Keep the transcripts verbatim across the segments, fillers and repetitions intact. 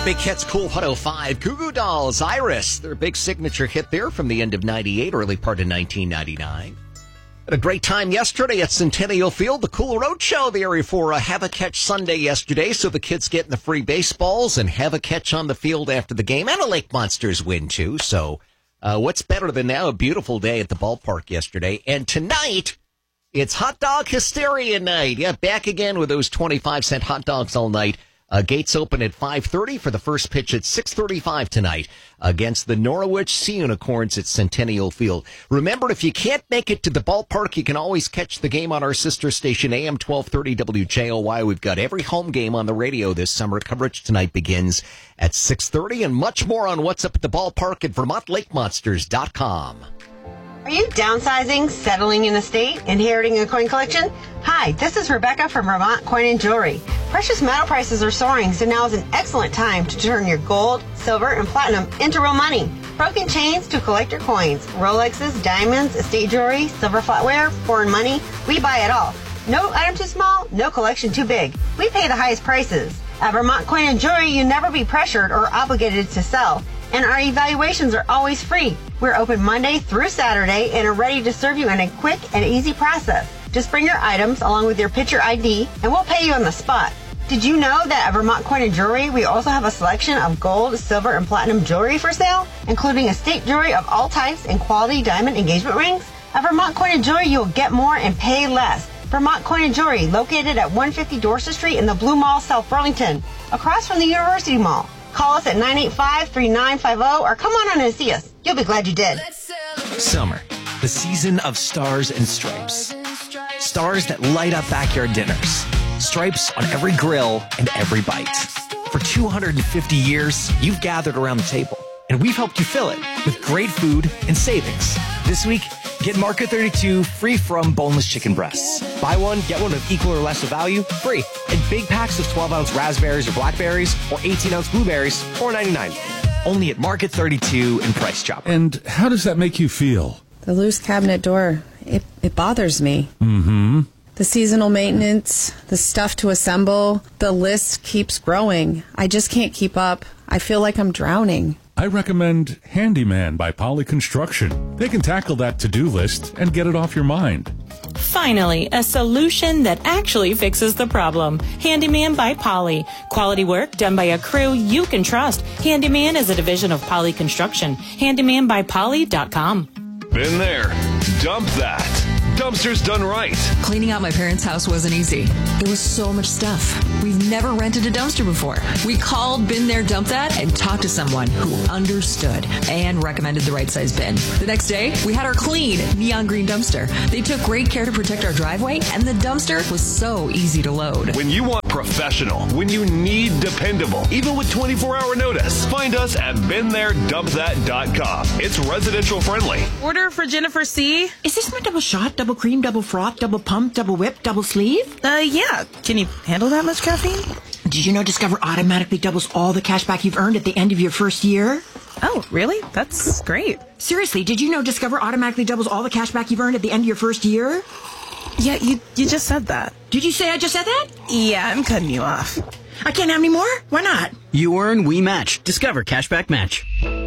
Big Hits Cool one oh five. Goo Goo Dolls, Iris. Their big signature hit there from the end of ninety-eight, early part of nineteen ninety-nine. Had a great time yesterday at Centennial Field, the Cool Road Show there for a Have a Catch Sunday yesterday. So the kids getting the free baseballs and have a catch on the field after the game. And a Lake Monsters win, too. So uh, what's better than now? A beautiful day at the ballpark yesterday. And tonight, it's Hot Dog Hysteria Night. Yeah, back again with those twenty-five cent hot dogs all night. Uh, gates open at five thirty for the first pitch at six thirty-five tonight against the Norwich Sea Unicorns at Centennial Field. Remember, if you can't make it to the ballpark, you can always catch the game on our sister station, A M twelve thirty W J O Y. We've got every home game on the radio this summer. Coverage tonight begins at six thirty, and much more on what's up at the ballpark at Vermont Lake Monsters dot com. Are you downsizing, settling in a state, inheriting a coin collection? Hi, this is Rebecca from Vermont Coin and Jewelry. Precious metal prices are soaring, so now is an excellent time to turn your gold, silver, and platinum into real money. Broken chains to collector coins, Rolexes, diamonds, estate jewelry, silver flatware, foreign money, we buy it all. No item too small, no collection too big. We pay the highest prices. At Vermont Coin and Jewelry, you never be pressured or obligated to sell. And our evaluations are always free. We're open Monday through Saturday and are ready to serve you in a quick and easy process. Just bring your items along with your picture I D and we'll pay you on the spot. Did you know that at Vermont Coin and Jewelry, we also have a selection of gold, silver, and platinum jewelry for sale, including estate jewelry of all types and quality diamond engagement rings? At Vermont Coin and Jewelry, you'll get more and pay less. Vermont Coin and Jewelry, located at one fifty Dorset Street in the Blue Mall, South Burlington, across from the University Mall. Call us at nine eight five, three nine five zero or come on in and see us. You'll be glad you did. Summer, the season of stars and stripes. Stars that light up backyard dinners. Stripes on every grill and every bite. For two hundred fifty years, you've gathered around the table, and we've helped you fill it with great food and savings. This week, get Market thirty-two free from boneless chicken breasts. Buy one, get one of equal or less of value, free. And big packs of twelve ounce raspberries or blackberries or eighteen ounce blueberries, four ninety-nine. Only at Market thirty-two and Price Chopper. And how does that make you feel? The loose cabinet door, it, it bothers me. Mm-hmm. The seasonal maintenance, the stuff to assemble, the list keeps growing. I just can't keep up. I feel like I'm drowning. I recommend Handyman by Poly Construction. They can tackle that to-do list and get it off your mind. Finally, a solution that actually fixes the problem. Handyman by Poly. Quality work done by a crew you can trust. Handyman is a division of Poly Construction. handyman by poly dot com. Been there. Dump that. Dumpsters done right. Cleaning out my parents' house wasn't easy. There was so much stuff. We've never rented a dumpster before. We called Bin There Dump That and talked to someone who understood and recommended the right size bin. The next day, we had our clean neon green dumpster. They took great care to protect our driveway, and the dumpster was so easy to load. When you want professional, when you need dependable, even with twenty-four hour notice, find us at bin there dump that dot com. It's residential friendly. Order for Jennifer C. Is this my double shot, double cream, double froth, double pump, double whip, double sleeve? Uh, yeah. Can you handle that much caffeine? Did you know Discover automatically doubles all the cash back you've earned at the end of your first year? Oh, really? That's great. Seriously, did you know Discover automatically doubles all the cash back you've earned at the end of your first year? Yeah, you you just said that. Did you say I just said that? Yeah, I'm cutting you off. I can't have any more? Why not? You earn, we match. Discover Cashback Match.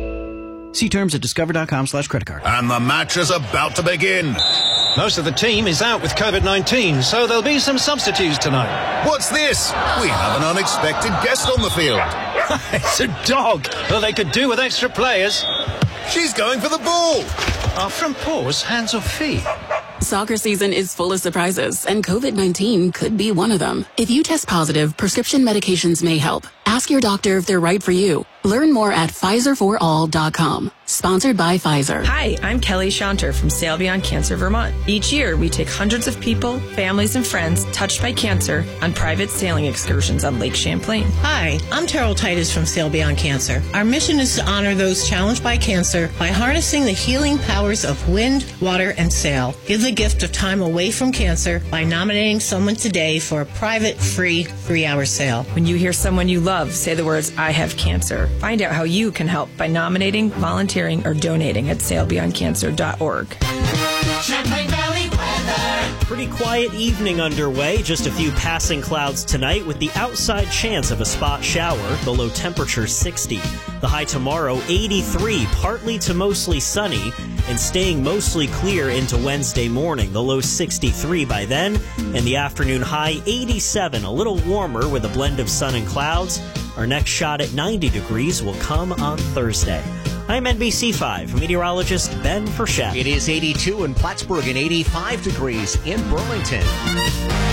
See terms at discover.com slash credit card. And the match is about to begin. Most of the team is out with COVID nineteen, so there'll be some substitutes tonight. What's this? We have an unexpected guest on the field. It's a dog. Well, they could do with extra players. She's going for the ball. Are front paws hands or feet? Soccer season is full of surprises, and COVID nineteen could be one of them. If you test positive, prescription medications may help. Ask your doctor if they're right for you. Learn more at Pfizer for all dot com. Sponsored by Pfizer. Hi, I'm Kelly Shanter from Sail Beyond Cancer, Vermont. Each year, we take hundreds of people, families, and friends touched by cancer on private sailing excursions on Lake Champlain. Hi, I'm Terrell Titus from Sail Beyond Cancer. Our mission is to honor those challenged by cancer by harnessing the healing powers of wind, water, and sail. Give the gift of time away from cancer by nominating someone today for a private, free, three-hour sail. When you hear someone you love say the words, I have cancer, find out how you can help by nominating, volunteering, or donating at sail beyond cancer dot org. Champlain Valley weather. Pretty quiet evening underway. Just a few passing clouds tonight with the outside chance of a spot shower. The low temperature sixty. The high tomorrow eighty-three, partly to mostly sunny, and staying mostly clear into Wednesday morning. The low sixty-three by then, and the afternoon high eighty-seven, a little warmer with a blend of sun and clouds. Our next shot at ninety degrees will come on Thursday. I'm N B C five meteorologist Ben Frechette. It is eighty-two in Plattsburgh and eighty-five degrees in Burlington.